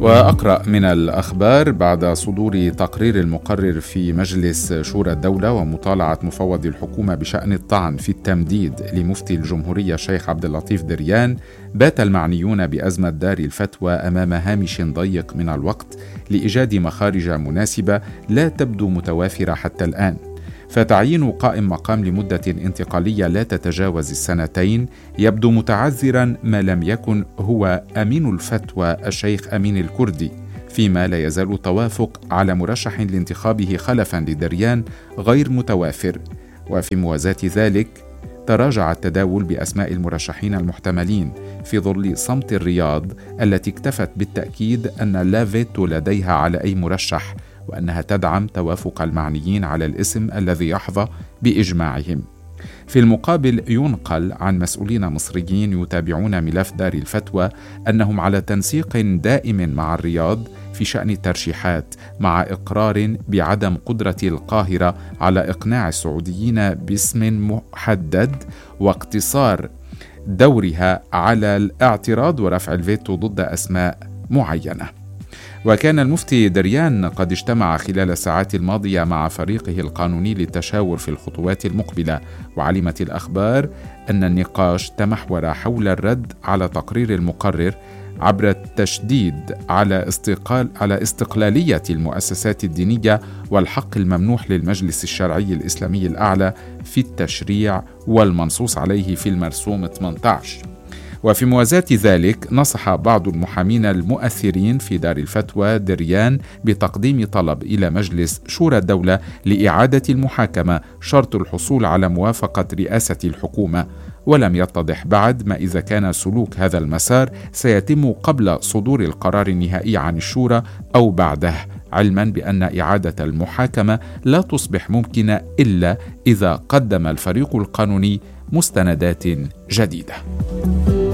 وأقرأ من الأخبار: بعد صدور تقرير المقرر في مجلس شورى الدولة ومطالعة مفوض الحكومة بشأن الطعن في التمديد لمفتي الجمهورية شيخ عبد اللطيف دريان، بات المعنيون بأزمة دار الفتوى أمام هامش ضيق من الوقت لإيجاد مخارج مناسبة لا تبدو متوافرة حتى الآن. فتعيين قائم مقام لمدة انتقالية لا تتجاوز السنتين يبدو متعذرا ما لم يكن هو أمين الفتوى الشيخ أمين الكردي، فيما لا يزال التوافق على مرشح لانتخابه خلفا لدريان غير متوافر. وفي موازاة ذلك تراجع التداول بأسماء المرشحين المحتملين في ظل صمت الرياض التي اكتفت بالتأكيد أن لا فيتو لديها على أي مرشح، وأنها تدعم توافق المعنيين على الاسم الذي يحظى بإجماعهم. في المقابل ينقل عن مسؤولين مصريين يتابعون ملف دار الفتوى أنهم على تنسيق دائم مع الرياض في شأن الترشيحات، مع إقرار بعدم قدرة القاهرة على إقناع السعوديين باسم محدد، واقتصار دورها على الاعتراض ورفع الفيتو ضد أسماء معينة. وكان المفتي دريان قد اجتمع خلال الساعات الماضية مع فريقه القانوني للتشاور في الخطوات المقبلة، وعلمت الأخبار أن النقاش تمحور حول الرد على تقرير المقرر عبر التشديد على استقلالية المؤسسات الدينية والحق الممنوح للمجلس الشرعي الإسلامي الأعلى في التشريع والمنصوص عليه في المرسوم 18. وفي موازاة ذلك نصح بعض المحامين المؤثرين في دار الفتوى دريان بتقديم طلب إلى مجلس شورى الدولة لإعادة المحاكمة شرط الحصول على موافقة رئاسة الحكومة، ولم يتضح بعد ما إذا كان سلوك هذا المسار سيتم قبل صدور القرار النهائي عن الشورى أو بعده، علما بأن إعادة المحاكمة لا تصبح ممكنة إلا إذا قدم الفريق القانوني مستندات جديدة.